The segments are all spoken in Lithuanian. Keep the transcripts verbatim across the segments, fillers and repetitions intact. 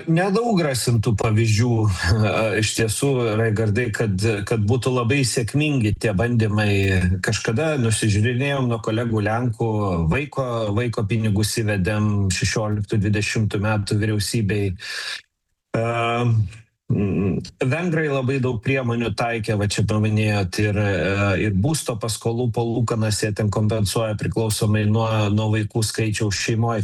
Nedaug rasim tų pavyzdžių iš tiesų, Raigardai, kad, kad būtų labai sėkmingi tie bandymai. Kažkada nusižiūrinėjom nuo kolegų Lenkų, vaiko, vaiko pinigus įvedėm šešioliktų dvidešimtų metų vyriausybei. Uh, Vengrai labai daug priemonių taikė, va čia paminėjot, ir, ir būsto paskolų palūkanas jie ten kompensuoja priklausomai nuo, nuo vaikų skaičiaus šeimoje.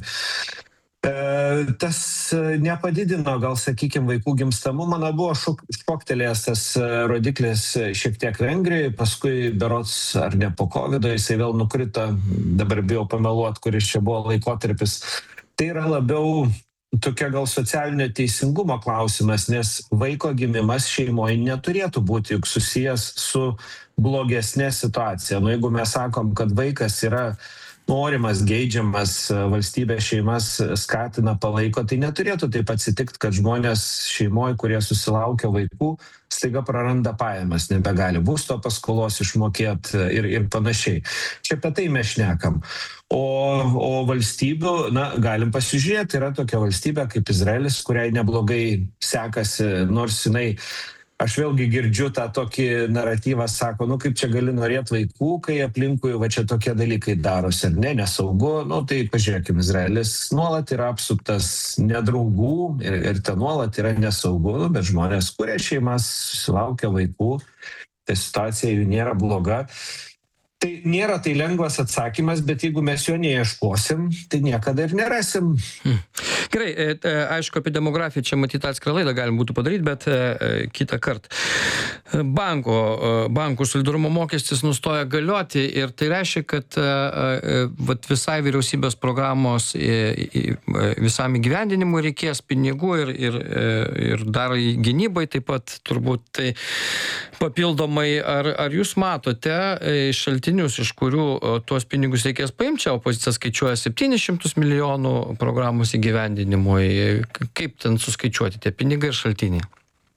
Tas nepadidino, gal sakykime, vaikų gimstamumą, na, buvo šok, šoktelėjęs tas rodiklis šiek tiek Vengrijai, paskui berods ar ne po kovido jisai vėl nukrito, dabar bijau pameluot, kuris čia buvo laikotarpis. Tai yra labiau tokia gal socialinio teisingumo klausimas, nes vaiko gimimas šeimoje neturėtų būti juk susijęs su blogesnė situacija. Nu, jeigu mes sakom, kad vaikas yra norimas, geidžiamas, valstybės šeimas skatina, palaiko, tai neturėtų taip atsitikti, kad žmonės šeimoje, kurie susilaukia vaikų, staiga praranda pajamas, nebegali būsto paskolos išmokėti ir, ir panašiai. Čia apie tai mes šnekam. O, o valstybių, na, galim pasižiūrėti, yra tokia valstybė kaip Izraelis, kuriai neblogai sekasi, nors jinai, aš vėlgi girdžiu tą tokį naratyvą, sako, nu kaip čia gali norėti vaikų, kai aplinkui va čia tokie dalykai darosi, ar ne, nesaugu. Nu tai pažiūrėkime, Izraelis nuolat yra apsuptas nedraugų ir, ir ten nuolat yra nesaugu, bet žmonės kuria šeimas, susilaukia vaikų, tai situacija jų nėra bloga. Tai nėra tai lengvas atsakymas, bet jeigu mes jo neieškosim, tai niekada ir nerasim. Hmm. Gerai, aišku, apie demografiją čia matyti atskirą laidą galim būtų padaryti, bet kitą kartą. Banko, bankų solidarumo mokestis nustoja galioti ir tai reiškia, kad vat, visai vyriausybės programos visam įgyvendinimui reikės pinigų ir, ir, ir dar gynybai taip pat turbūt. Tai papildomai, ar, ar jūs matote šaltinius, iš kurių tuos pinigus reikės paimti? Čia opozicija skaičiuoja septynis šimtus milijonų programos įgyvendinimui. Kaip ten suskaičiuoti tie pinigai ir šaltiniai?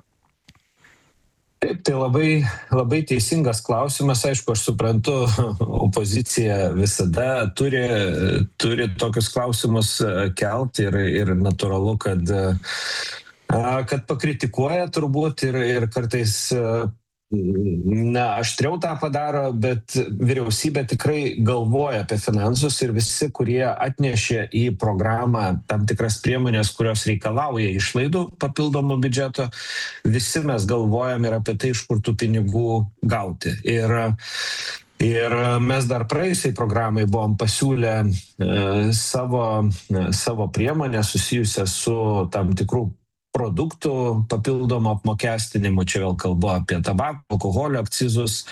Taip, tai labai, labai teisingas klausimas. Aišku, aš suprantu, opozicija visada turi, turi tokius klausimus kelti ir, ir natūralu, kad, kad pakritikuoja turbūt ir, ir kartais na, aštriau tą padaro, bet vyriausybė tikrai galvoja apie finansus ir visi, kurie atnešė į programą tam tikras priemonės, kurios reikalauja išlaidų papildomų biudžeto, visi mes galvojam ir apie tai, iš kur tų pinigų gauti. Ir Ir mes dar praėjusiai programai buvom pasiūlę e, savo, savo priemonę susijusią su tam tikrų produktų papildomo apmokestinimu, čia vėl kalbu apie tabako, alkoholio akcizus.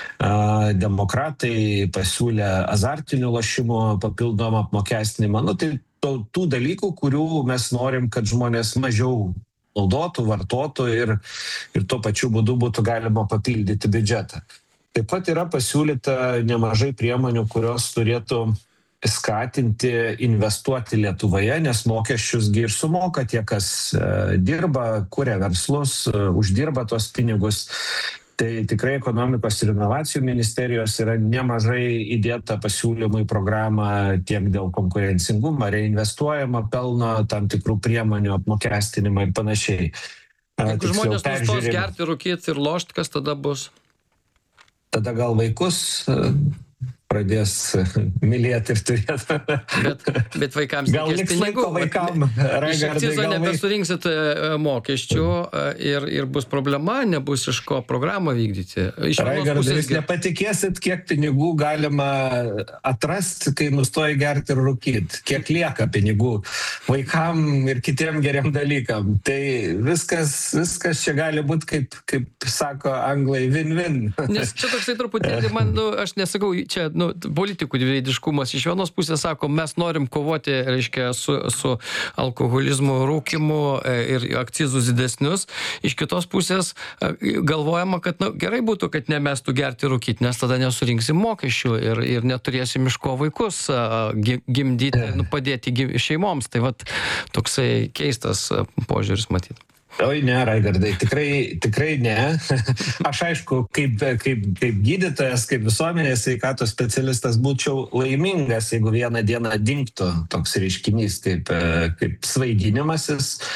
Demokratai pasiūlė azartinių lošimų papildomą apmokestinimą. Nu, tai to, tų dalykų, kurių mes norim, kad žmonės mažiau naudotų, vartotų ir, ir tuo pačiu būdu būtų galima papildyti biudžetą. Taip pat yra pasiūlyta nemažai priemonių, kurios turėtų skatinti investuoti Lietuvoje, nes mokesčius gi ir sumoka tie, kas dirba, kuria verslus, uždirba tos pinigus. Tai tikrai ekonomikos ir inovacijų ministerijos yra nemažai įdėta pasiūlymų į programą tiek dėl konkurencingumo, reinvestuojama pelno, tam tikrų priemonių apmokestinimą ir panašiai. Jeigu žmonės nustos gerti, rūkyti ir lošti, kas tada bus? Tada gal vaikus pradės mylėti ir turėti. Bet, bet vaikams gal reikės pinigų. Vaikam, iš akcizo nebesurinksit mokesčių ir, ir bus problema, nebus iš ko programą vykdyti. Raigardai, jūs nepatikėsit, kiek pinigų galima atrasti, kai nustoji gerti ir rūkyti. Kiek lieka pinigų vaikam ir kitiem geriam dalykam. Tai viskas, viskas čia gali būti, kaip, kaip sako anglai, win-win. Nes čia toksai truputėlį, man, nu, aš nesakau, čia, nu, politikų dviveidiškumas. Iš vienos pusės sako, mes norim kovoti, reiškia, su, su alkoholizmu, rūkimu ir akcizus didesnius. Iš kitos pusės galvojama, kad nu, gerai būtų, kad nemestų gerti rūkyti, nes tada nesurinksim mokesčių ir, ir neturėsim iš ko vaikus gimdyti, nu, padėti šeimoms. Tai vat toksai keistas požiūris matyti. Oi, ne, Raigardai, tikrai, tikrai ne. Aš aišku, kaip, kaip, kaip gydytojas, kaip visuomenės sveikatos specialistas būčiau laimingas, jeigu vieną dieną dingtų toks reiškinys kaip, kaip svaiginimasis.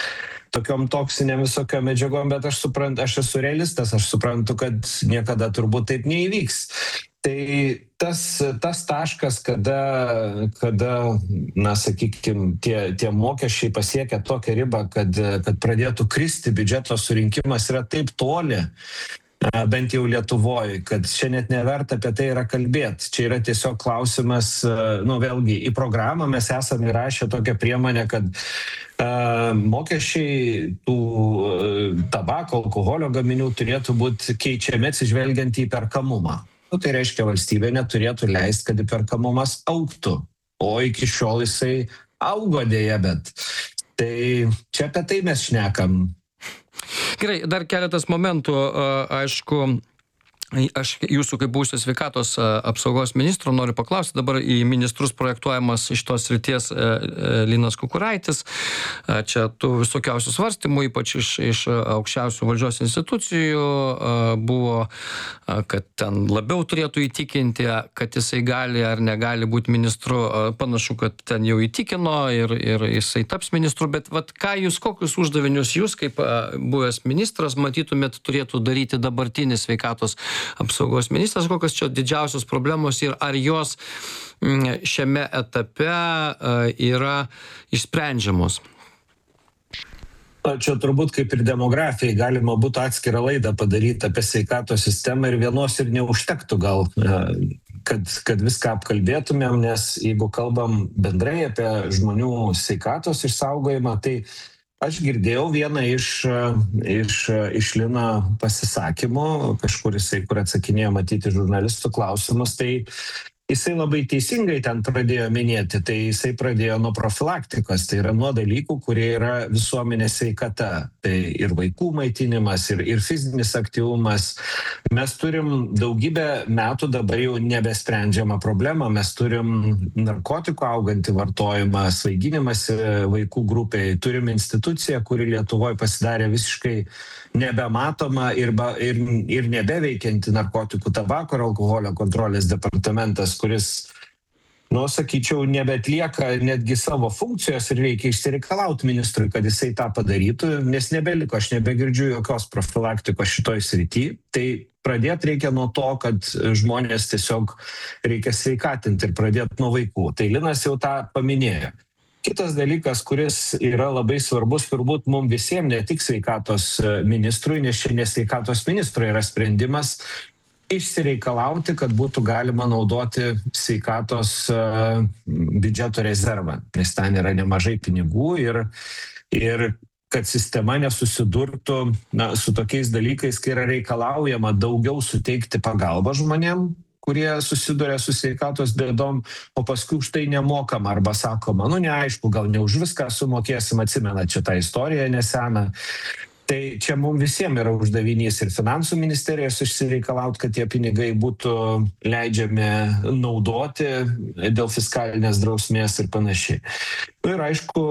tokiom toksinėm visokiom medžiagom, bet aš suprantu, aš esu realistas, aš suprantu, kad niekada turbūt taip neįvyks. Tai tas, tas taškas, kada, kada na, sakykime, tie, tie mokesčiai pasiekia tokią ribą, kad, kad pradėtų kristi biudžeto surinkimas, yra taip toli, bent jau Lietuvoje, kad čia net neverta apie tai yra kalbėti. Čia yra tiesiog klausimas, nu vėlgi, į programą mes esame įrašę tokią priemonę, kad uh, mokesčiai tų uh, tabako, alkoholio gaminių turėtų būti keičiami atsižvelgiant į perkamumą. Nu, tai reiškia, valstybė neturėtų leisti, kad įperkamumas augtų, o iki šiol jisai augo dėja, bet tai čia apie tai mes šnekam. Gerai, dar keletas momentų, aišku, aš jūsų kaip buvusio sveikatos apsaugos ministro noriu paklausti, dabar į ministrus projektuojamas iš tos srities Linas Kukuraitis, čia tų visokiausių svarstymų, ypač iš, iš aukščiausių valdžios institucijų buvo, kad ten labiau turėtų įtikinti, kad jisai gali ar negali būti ministru, panašu, kad ten jau įtikino ir, ir jisai taps ministru, bet vat, ką jūs, kokius uždavinius jūs kaip buvęs ministras matytumėt turėtų daryti dabartinis sveikatos apsaugos ministras, kokios čia didžiausios problemos ir ar jos šiame etape yra išsprendžiamos? Čia turbūt kaip ir demografijai galima būtų atskirą laidą padaryti apie sveikatos sistemą ir vienos ir neužtektų gal, kad, kad viską apkalbėtumėm, nes jeigu kalbam bendrai apie žmonių sveikatos išsaugojimą, tai aš girdėjau vieną iš, iš, iš Lino pasisakymų, kažkur jisai, kur atsakinėjo matyti žurnalistų klausimus, tai jisai labai teisingai ten pradėjo minėti, tai jisai pradėjo nuo profilaktikos, tai yra nuo dalykų, kurie yra visuomenės sveikata, tai ir vaikų maitinimas, ir, ir fizinis aktyvumas. Mes turim daugybę metų dabar jau nebesprendžiamą problemą, mes turim narkotikų augantį vartojimą, svaiginimąsi vaikų grupėje, turim instituciją, kuri Lietuvoje pasidarė visiškai nebematoma ir, ba, ir, ir nebeveikianti narkotikų, tabako ir alkoholio kontrolės departamentas, kuris, nu, sakyčiau, nebeatlieka netgi savo funkcijos ir reikia išsireikalauti ministrui, kad jisai tą padarytų, nes nebeliko, aš nebegirdžiu jokios profilaktikos šitoj srity. Tai pradėti reikia nuo to, kad žmonės tiesiog reikia sveikatinti ir pradėti nuo vaikų. Tai Linas jau tą paminėjo. Kitas dalykas, kuris yra labai svarbus turbūt mums visiems, ne tik sveikatos ministrui, nes čia ne sveikatos ministrui yra sprendimas išsireikalauti, kad būtų galima naudoti sveikatos uh, biudžeto rezervą, nes ten yra nemažai pinigų ir, ir kad sistema nesusidurtų na, su tokiais dalykais, kai yra reikalaujama daugiau suteikti pagalbą žmonėm, kurie susiduria su sveikatos bėdom, o paskui už tai nemokama arba sakoma, nu neaišku, gal ne už viską sumokėsim, atsimena čia tą istoriją neseną. Tai čia mums visiems yra uždavinys ir finansų ministerijos išsireikalauti, kad tie pinigai būtų leidžiami naudoti dėl fiskalinės drausmės ir panašiai. Ir aišku,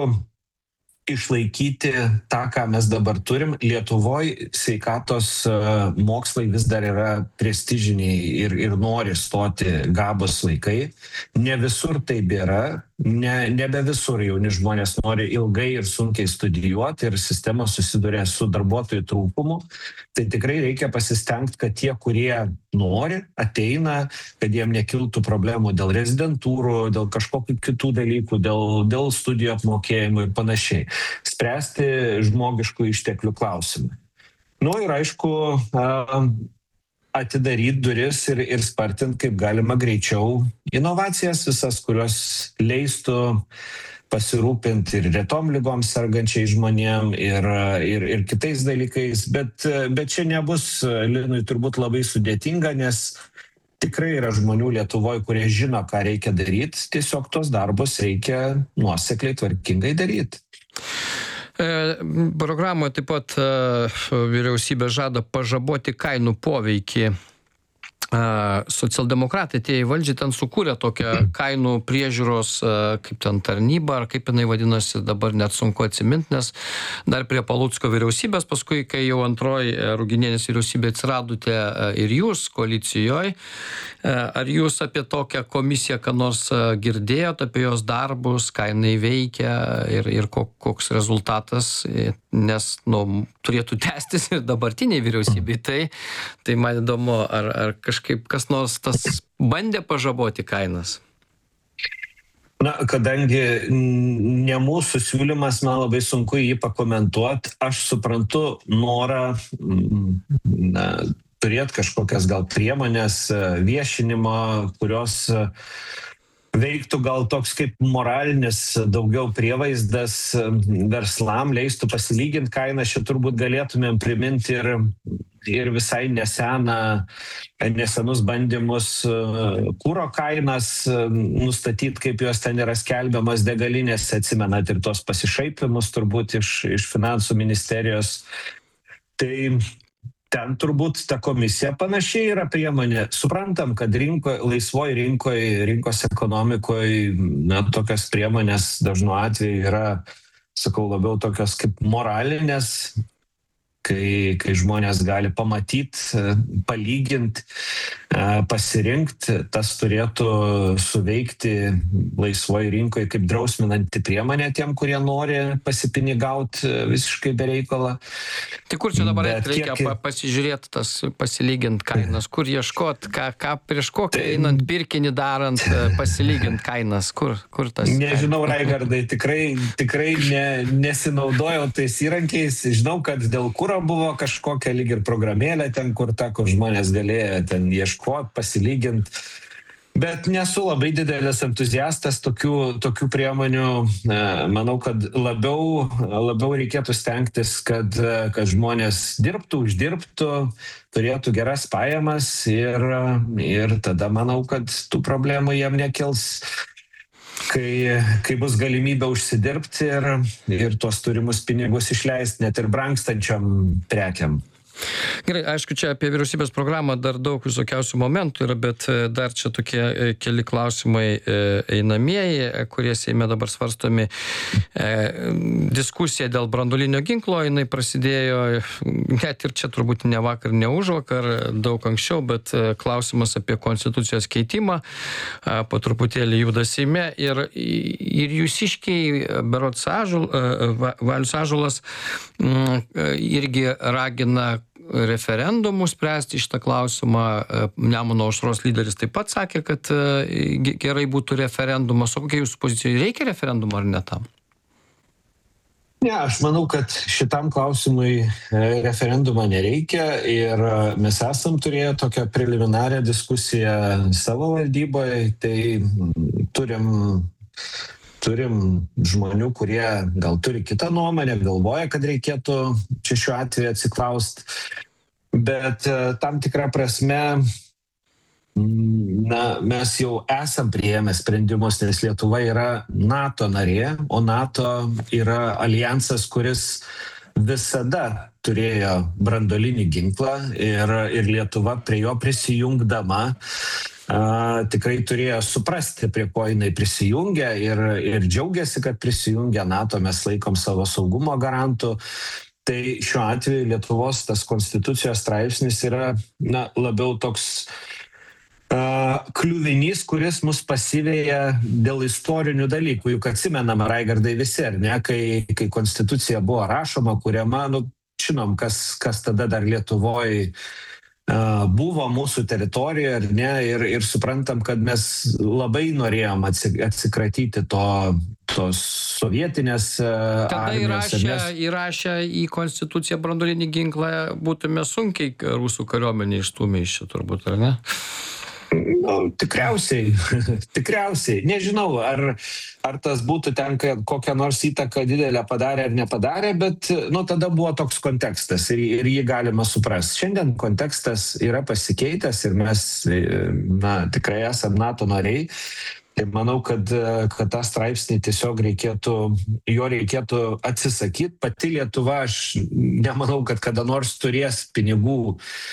išlaikyti tą, ką mes dabar turim. Lietuvoje sveikatos mokslai vis dar yra prestižiniai ir, ir nori stoti gabus vaikai. Ne visur taip yra, ne, nebe visur jauni žmonės nori ilgai ir sunkiai studijuoti ir sistema susiduria su darbuotojų trūkumu. Tai tikrai reikia pasistengti, kad tie, kurie nori, ateina, kad jiem nekiltų problemų dėl rezidentūrų, dėl kažkokių kitų dalykų, dėl, dėl studijų apmokėjimų ir panašiai. Spręsti žmogiškų išteklių klausimą. Nu ir aišku, atidaryti duris ir, ir spartinti kaip galima greičiau inovacijas visas, kurios leistų pasirūpinti ir retom lygom sergančiai žmonėm ir, ir, ir kitais dalykais, bet, bet čia nebus Linui turbūt labai sudėtinga, nes tikrai yra žmonių Lietuvoje, kurie žino, ką reikia daryti, tiesiog tos darbus reikia nuosekliai tvarkingai daryti. Programoje taip pat vyriausybė žada pažaboti kainų poveikį socialdemokratai atėjo į valdžią, ten sukūrė tokią kainų priežiūros, kaip ten tarnybą, ar kaip jinai vadinasi, dabar net sunku atsiminti, nes dar prie Palucko vyriausybės, paskui, kai jau antroji Ruginienės vyriausybė atsiradote ir jūs koalicijoje, ar jūs apie tokią komisiją, ką nors girdėjote apie jos darbus, ką jinai veikia ir, ir koks rezultatas, nes nu, turėtų tęstis ir dabartiniai vyriausybei. Tai, tai man įdomu, ar, ar kažkaip kas nors tas bandė pažaboti kainas? Na, kadangi ne mūsų siūlymas, man labai sunku jį pakomentuoti. Aš suprantu norą na, turėti kažkokias gal priemonės viešinimo, kurios veiktų gal toks kaip moralinis daugiau prievaizdas verslam, leistų pasilyginti kainą. Čia turbūt galėtumėm priminti ir, ir visai neseną, nesenus bandymus kuro kainas nustatyti, kaip jos ten yra skelbiamas degalinėse, atsimenat ir tos pasišaipimus turbūt iš, iš finansų ministerijos. Tai ten turbūt ta komisija panašiai yra priemonė. Suprantam, kad rinko, laisvoj rinkoje, rinkos ekonomikoje, na, tokios priemonės dažnu atveju yra, sakau, labiau tokios kaip moralinės, kai, kai žmonės gali pamatyti, palyginti, pasirinkti, tas turėtų suveikti laisvoje rinkoje kaip drausminanti priemonė tiem, kurie nori pasipinigauti visiškai be reikalo. Tai kur čia dabar Bet reikia kiek... pasižiūrėti tas, pasilyginti kainas, kur ieškoti, ką, ką prieš kokį tai... einant pirkinį darant, pasilyginti kainas, kur, kur tas... Nežinau, Raigardai, tikrai, tikrai ne, nesinaudojau tais įrankiais, žinau, kad dėl kuro buvo kažkokia lyg ir programėlė ten, kur ta, kur žmonės galėjo ten ieškoti, pasilyginti. Bet nesu labai didelis entuziastas tokių, tokių priemonių. Manau, kad labiau, labiau reikėtų stengtis, kad, kad žmonės dirbtų, uždirbtų, turėtų geras pajamas ir, ir tada manau, kad tų problemų jiem nekils. Kai, kai bus galimybė užsidirbti ir, ir tuos turimus pinigus išleisti net ir brangstančiam prekiam. Gerai, aišku, čia apie vyriausybės programą dar daug visokiausių momentų yra, bet dar čia tokie keli klausimai einamieji, kurie Seime dabar svarstomi. Diskusija dėl branduolinio ginklo, jinai prasidėjo net ir čia turbūt ne vakar, ne užvakar, daug anksčiau, bet klausimas apie konstitucijos keitimą po truputėlį juda Seime ir, ir jūsiškiai, berods Ažul, Valius Ažulas irgi ragina referendumų spręsti šitą klausimą. Nemuno aušros lyderis taip pat sakė, kad gerai būtų referendumas. O kokia jūsų pozicija? Reikia referendumo ar ne tam? Ne, aš manau, kad šitam klausimui referendumo nereikia ir mes esam turėję tokią preliminarią diskusiją savo valdyboje, tai turim Turim žmonių, kurie gal turi kitą nuomonę, galvoja, kad reikėtų čia šiuo atveju atsiklausti. Bet tam tikrą prasme, na, mes jau esam priėmę sprendimus, nes Lietuva yra NATO narė, o NATO yra aljansas, kuris visada turėjo branduolinį ginklą ir, ir Lietuva prie jo prisijungdama Uh, tikrai turėjo suprasti, prie ko jinai prisijungia ir, ir džiaugiasi, kad prisijungia NATO, mes laikom savo saugumo garantų. Tai šiuo atveju Lietuvos tas konstitucijos straipsnis yra na, labiau toks uh, kliuvinys, kuris mus pasiveja dėl istorinių dalykų. Juk atsimenam, Raigardai, visi, ar ne, kai, kai konstitucija buvo rašoma, kuriama, nu, žinom, kas, kas tada dar Lietuvoje buvo mūsų teritorijoje, ar ne, ir, ir suprantam, kad mes labai norėjom atsikratyti to, tos sovietinės tada armijos. Tada įrašę, įrašę į konstituciją branduolinį ginklą būtume sunkiai rusų kariuomenį išstūmę iš čia turbūt, ar ne? Nu, tikriausiai, tikriausiai. Nežinau, ar, ar tas būtų ten kokią nors įtaką didelę padarė ar nepadarė, bet nu, tada buvo toks kontekstas ir, ir jį galima suprasti. Šiandien kontekstas yra pasikeitęs ir mes na, tikrai esam NATO nariai. Tai manau, kad, kad tą straipsnį tiesiog reikėtų, jo reikėtų atsisakyti. Pati Lietuva, aš nemanau, kad kada nors turės pinigų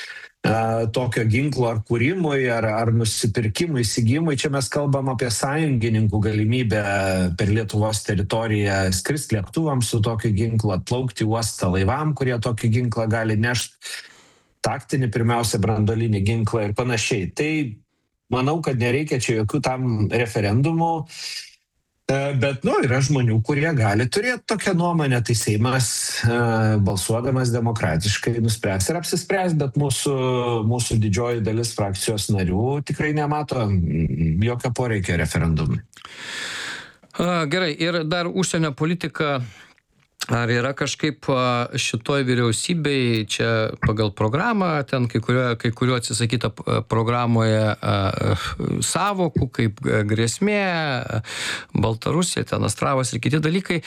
tokio ginklo ar kūrimui, ar, ar nusipirkimui, įsigymui. Čia mes kalbam apie sąjungininkų galimybę per Lietuvos teritoriją skristi lėktuvams su tokiu ginklu, atplaukti uostą laivam, kurie tokį ginklą gali nešti, taktinį pirmiausia branduolinį ginklą ir panašiai. Tai manau, kad nereikia čia jokių tam referendumų. Bet, nu, yra žmonių, kurie gali turėti tokią nuomonę, tai Seimas balsuodamas demokratiškai nuspręs ir apsispręs, bet mūsų, mūsų didžioji dalis frakcijos narių tikrai nemato jokio poreikio referendumui. Gerai, ir dar užsienio politika. Ar yra kažkaip šitoj vyriausybei, čia pagal programą, ten kai kurio, kai kurio atsisakyta programoje sąvokų, kaip grėsmė, Baltarusija, ten Astravas ir kiti dalykai,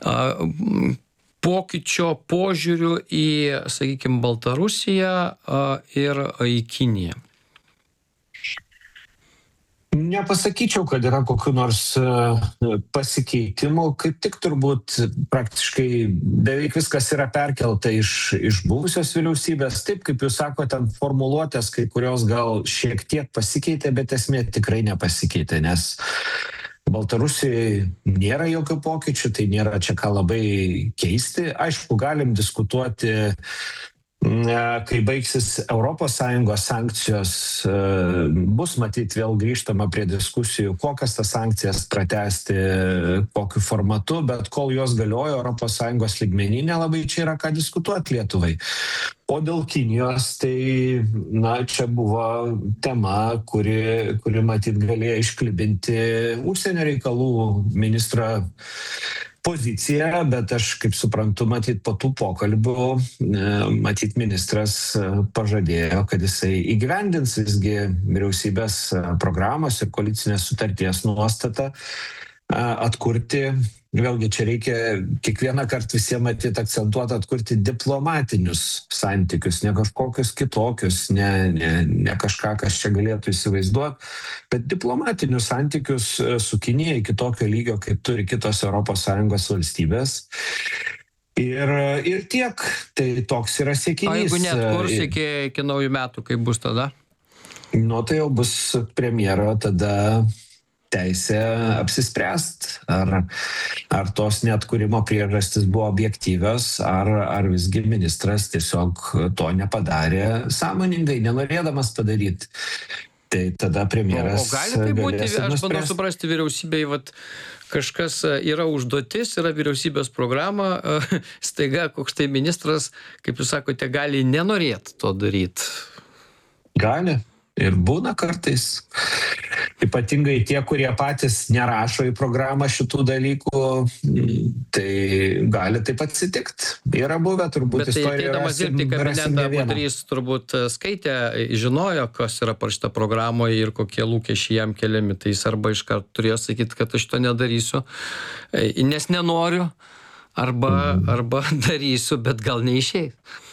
pokyčio požiūrių į, sakykime, Baltarusiją ir į Kiniją? Nepasakyčiau, kad yra kokių nors pasikeitimų, kaip tik turbūt praktiškai beveik viskas yra perkelta iš, iš buvusios vyriausybės. Taip, kaip jūs sakote, ten formuluotės, kai kurios gal šiek tiek pasikeitė, bet esmė tikrai nepasikeitė, nes Baltarusijoje nėra jokių pokyčių, tai nėra čia ką labai keisti. Aišku, galim diskutuoti, kai baigsis Europos Sąjungos sankcijos, bus matyt vėl grįžtama prie diskusijų, kokias tas sankcijas pratęsti, kokiu formatu, bet kol jos galioja Europos Sąjungos lygmenį, nelabai čia yra ką diskutuoti Lietuvai. O dėl Kinijos, tai, na, čia buvo tema, kuri, kuri matyt galėjo išklibinti užsienio reikalų ministrą poziciją, bet aš, kaip suprantu, matyt, po tų pokalbių, matyt, ministras pažadėjo, kad jisai įgyvendins visgi vyriausybės programos ir koalicinės sutarties nuostatą atkurti. Vėlgi, čia reikia kiekvieną kartą visiems matyt akcentuoti, atkurti diplomatinius santykius, ne kažkokius kitokius, ne, ne, ne kažką, kas čia galėtų įsivaizduoti, bet diplomatinius santykius su Kinija iki tokio lygio, kaip turi kitos Europos Sąjungos valstybės. Ir, ir tiek, tai toks yra siekinys. O jeigu net kurs iki, iki naujų metų, kaip bus tada? Nu, tai jau bus premjero tada teisė apsispręst, ar, ar tos neatkūrimo priežastys buvo objektyvios, ar, ar visgi ministras tiesiog to nepadarė sąmoningai, nenorėdamas padaryti. Tai tada premjeras... O, o gali tai būti, aš bandau suprasti vyriausybei, vat, kažkas yra užduotis, yra vyriausybės programa, staiga koks tai ministras, kaip jūs sakote, gali nenorėti to daryti. Gali. Ir būna kartais. Ypatingai tie, kurie patys nerašo į programą šitų dalykų, tai gali taip atsitikti. Yra buvę turbūt istorijoje. Bet tai ateidamas dirbti kabinetą Budrys turbūt skaitė, žinojo, kas yra parašyta programoje ir kokie lūkesčiai jam keliami. Tai jis arba iškart turėjo sakyti, kad aš to nedarysiu, nes nenoriu, arba, mm. arba darysiu, bet gal neišeis.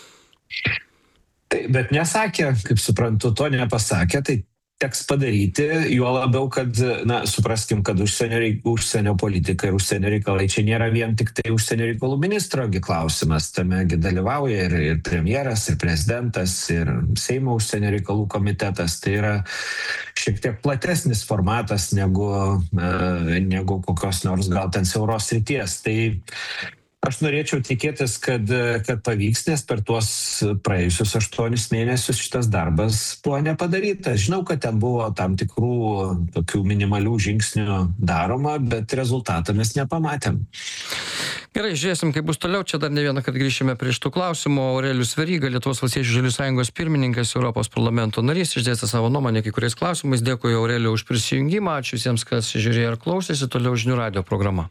Tai, bet nesakė, kaip suprantu, to nepasakė, tai teks padaryti, juo labiau, kad, na, supraskim, kad užsienio, užsienio politika ir užsienio reikalai čia nėra vien tik tai užsienio reikalų ministrogi klausimas, tamegi dalyvauja ir, ir premjeras, ir prezidentas, ir Seimo užsienio reikalų komitetas, tai yra šiek tiek platesnis formatas negu, negu kokios nors gal ten siauros srities. Tai aš norėčiau tikėtis, kad, kad pavyks, nes per tuos praėjusius aštuonis mėnesius šitas darbas buvo nepadarytas. Žinau, kad ten buvo tam tikrų tokių minimalių žingsnių daroma, bet rezultatą mes nepamatėm. Gerai, žiūrėsim, kaip bus toliau. Čia dar ne vieną, kad grįšime prie šitų klausimų. Aurelijus Veryga, Lietuvos valstiečių žaliųjų sąjungos pirmininkas, Europos parlamento narys, išdėstė savo nuomonę kai kuriais klausimais. Dėkui Aurelijui už prisijungimą. Ačiū visiems, kas žiūrėjo ir klausėsi. Toliau žinių radijo programa.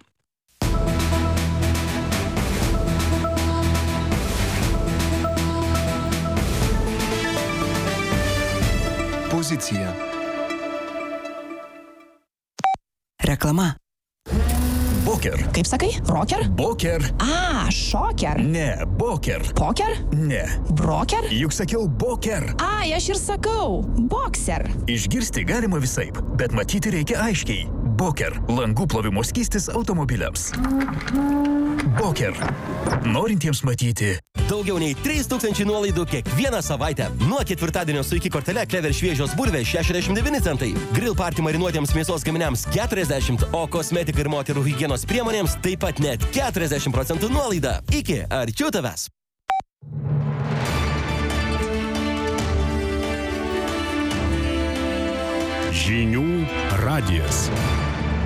Pozicija. Reklama. Boker. Kaip sakai? Rocker? Boker. A, šoker. Ne, boker. Poker? Ne. Broker? Juk sakiau boker. Ai, aš ir sakau. Boxer. Išgirsti galima visaip, bet matyti reikia aiškiai. Boker. Langų plovimo skystis automobiliams. Boker. Norintiems matyti. Daugiau nei trys tūkstančiai nuolaidų kiekvieną savaitę. Nuo ketvirtadienio su iki kortele Clever šviežios bulvės šešiasdešimt devyni centai. Grill party marinuotiems mėsos gaminiams keturiasdešimt, o kosmetikai ir moterų higienos priemonėms taip pat net keturiasdešimt procentų nuolaida. Iki arčiau tavęs. Žinių radijas.